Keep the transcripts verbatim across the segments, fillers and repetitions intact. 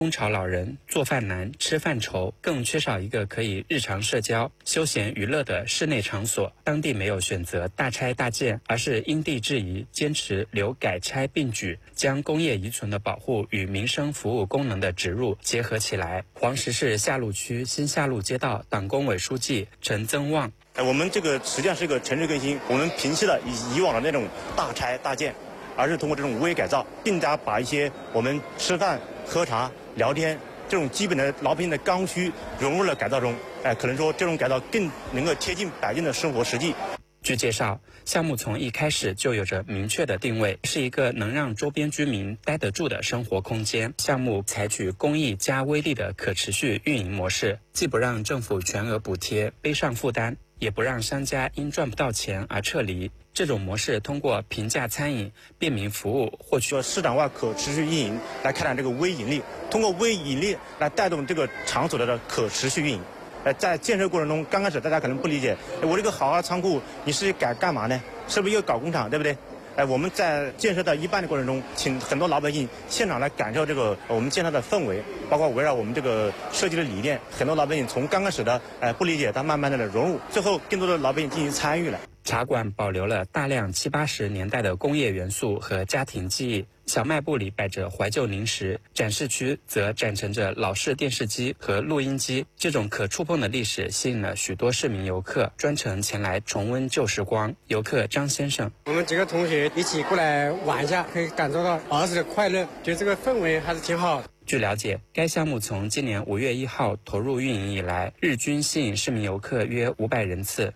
中潮老人，做饭难，吃饭愁，更缺少一个可以日常社交、休闲娱乐的室内场所。当地没有选择大拆大建，而是因地制宜，坚持留改拆并举，将工业遗存的保护与民生服务功能的植入结合起来。黄石市下路区新下路街道党工委书记陈增旺： 我们这个实际上是一个城市更新，我们摒弃了以以往的那种大拆大建，而是通过这种微改造，更加把一些我们吃饭、喝茶、聊天这种基本的老百姓的刚需融入了改造中。哎，可能说这种改造更能够贴近百姓的生活实际。 据介绍，项目从一开始就有着明确的定位，是一个能让周边居民待得住的生活空间。项目采取公益加微利的可持续运营模式，既不让政府全额补贴背上负担，也不让商家因赚不到钱而撤离。这种模式通过平价餐饮、便民服务获取市场化可持续运营来开展这个微盈利，通过微盈利来带动这个场所的可持续运营。呃，在建设过程中，刚开始大家可能不理解，我这个好好仓库你是改干嘛呢？是不是又搞工厂，对不对？哎，我们在建设到一半的过程中，请很多老百姓现场来感受这个我们建设的氛围，包括围绕我们这个设计的理念，很多老百姓从刚开始的呃不理解，到慢慢的融入，最后更多的老百姓进行参与了。 茶馆保留了大量七八十年代的工业元素和家庭记忆，小卖部里摆着怀旧零食，展示区则展陈着老式电视机和录音机。这种可触碰的历史吸引了许多市民游客专程前来重温旧时光。游客张先生： 我们几个同学一起过来玩一下，可以感受到儿时的快乐，觉得这个氛围还是挺好的。 据了解，该项目从今年五月一号投入运营以来，日均吸引市民游客约五百人次。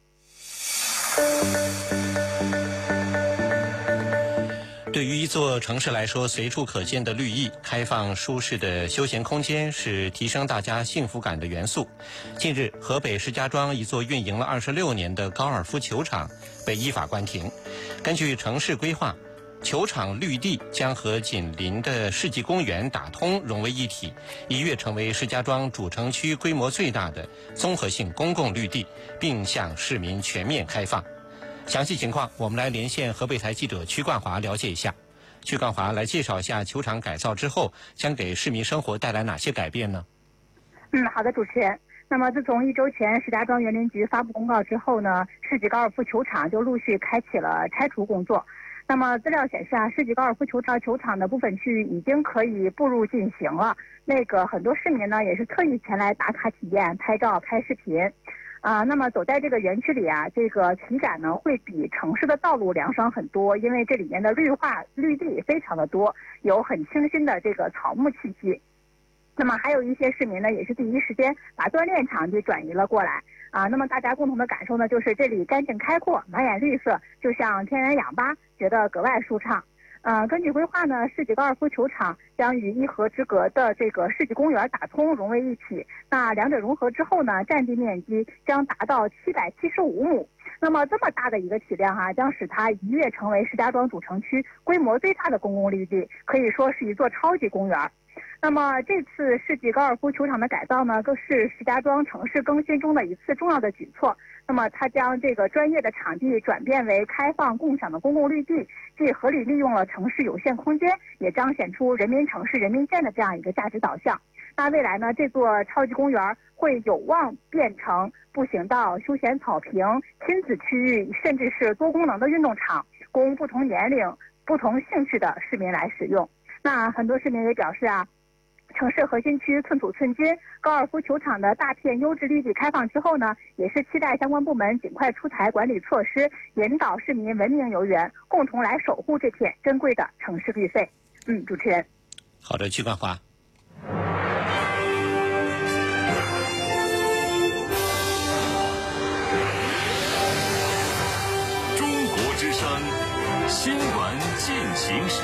对于一座城市来说，随处可见的绿意、开放舒适的休闲空间是提升大家幸福感的元素。近日，河北石家庄一座运营了二十六年的高尔夫球场被依法关停。根据城市规划，球场绿地将和紧邻的世纪公园打通，融为一体，一跃成为石家庄主城区规模最大的综合性公共绿地，并向市民全面开放。详细情况，我们来连线河北台记者曲冠华了解一下。曲冠华来介绍一下球场改造之后将给市民生活带来哪些改变呢？ 嗯，好的，主持人。那么自从一周前石家庄园林局发布公告之后呢，世纪高尔夫球场就陆续开启了拆除工作。那么资料显示啊，世纪高尔夫球场球场的部分区域已经可以步入进行了。那个很多市民呢也是特意前来打卡体验、拍照、拍视频。啊、呃，那么走在这个园区里啊，这个体感呢会比城市的道路凉爽很多，因为这里面的绿化绿地非常的多，有很清新的这个草木气息。那么还有一些市民呢，也是第一时间把锻炼场地转移了过来啊。那么大家共同的感受呢，就是这里干净开阔，满眼绿色，就像天然氧吧，觉得格外舒畅。呃，根据规划呢，世纪高尔夫球场将与一河之隔的这个世纪公园打通，融为一体。那两者融合之后呢，占地面积将达到七百七十五亩。那么这么大的一个体量哈、啊，将使它一跃成为石家庄主城区规模最大的公共绿地，可以说是一座超级公园。那么这次世纪高尔夫球场的改造呢，更是石家庄城市更新中的一次重要的举措。那么它将这个专业的场地转变为开放共享的公共绿地，既合理利用了城市有限空间，也彰显出人民城市人民建的这样一个价值导向。那未来呢，这座超级公园会有望变成步行道、休闲草坪、亲子区域，甚至是多功能的运动场，供不同年龄、不同兴趣的市民来使用。那很多市民也表示啊，城市核心区寸土寸金，高尔夫球场的大片优质绿地开放之后呢，也是期待相关部门尽快出台管理措施，引导市民文明游园，共同来守护这片珍贵的城市绿肺。嗯，主持人。 好的，曲冠华。 中国之声新闻进行时。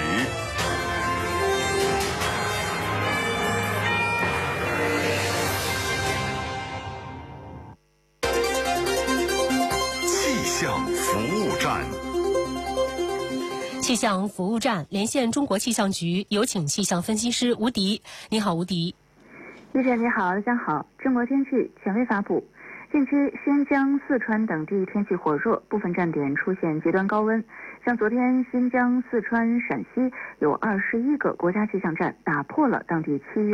气象服务站， 气象服务站连线中国气象局，有请气象分析师吴迪。你好，吴迪。 记者你好，大家好。中国天气权威发布，近期新疆、四川等地天气火热，部分站点出现极端高温。 像昨天新疆、四川、陕西有二十一个国家气象站打破了当地七月